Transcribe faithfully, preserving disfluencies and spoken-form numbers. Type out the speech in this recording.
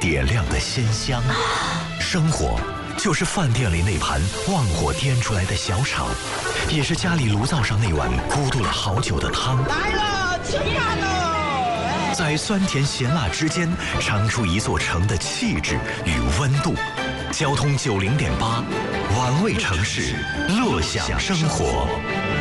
点亮的鲜香。生活就是饭店里那盘旺火颠出来的小炒，也是家里炉灶上那碗咕嘟了好久的汤。 来了，吃饭喽！ 在酸甜咸辣之间，尝出一座城的气质与温度。交通九零点八，玩味城市，乐享生活。